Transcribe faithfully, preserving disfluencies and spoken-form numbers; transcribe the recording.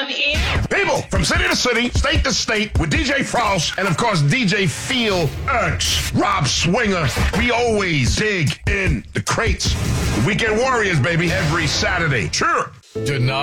on air. People from city to city, state to state, with D J Frost and, of course, D J Feel X, Rob Swinger. We always dig in the crates. Weekend Warriors, baby, every Saturday. Sure. Deny